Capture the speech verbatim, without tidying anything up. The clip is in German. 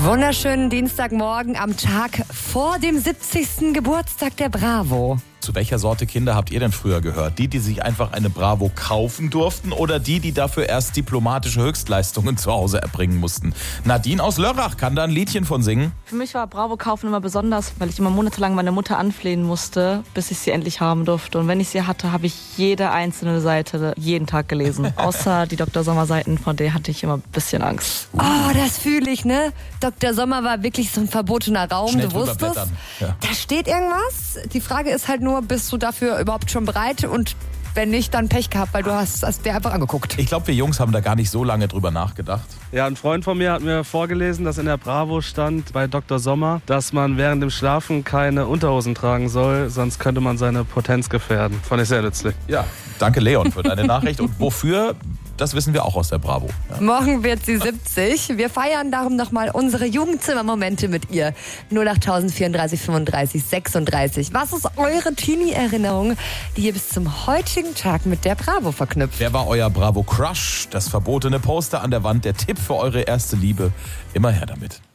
Wunderschönen Dienstagmorgen am Tag vor dem siebzigsten Geburtstag der Bravo. Zu welcher Sorte Kinder habt ihr denn früher gehört? Die, die sich einfach eine Bravo kaufen durften oder die, die dafür erst diplomatische Höchstleistungen zu Hause erbringen mussten? Nadine aus Lörrach kann da ein Liedchen von singen. Für mich war Bravo kaufen immer besonders, weil ich immer monatelang meine Mutter anflehen musste, bis ich sie endlich haben durfte. Und wenn ich sie hatte, habe ich jede einzelne Seite jeden Tag gelesen. Außer die Doktor Sommer Seiten, von der hatte ich immer ein bisschen Angst. Oh, das fühle ich, ne? Doktor Sommer war wirklich so ein verbotener Raum. Schnell Du wusstest, ja. Da steht irgendwas. Die Frage ist halt nur, bist du dafür überhaupt schon bereit? Und wenn nicht, dann Pech gehabt, weil du hast es dir einfach angeguckt. Ich glaube, wir Jungs haben da gar nicht so lange drüber nachgedacht. Ja, ein Freund von mir hat mir vorgelesen, dass in der Bravo stand bei Doktor Sommer, dass man während dem Schlafen keine Unterhosen tragen soll, sonst könnte man seine Potenz gefährden. Fand ich sehr nützlich. Ja, danke Leon für deine Nachricht. Und wofür? Das wissen wir auch aus der Bravo. Ja. Morgen wird sie siebzig. Wir feiern darum nochmal unsere Jugendzimmermomente mit ihr. null acht vierunddreißig fünfunddreißig sechsunddreißig. Was ist eure Teenie-Erinnerung, die ihr bis zum heutigen Tag mit der Bravo verknüpft? Wer war euer Bravo-Crush? Das verbotene Poster an der Wand, der Tipp für eure erste Liebe. Immer her damit.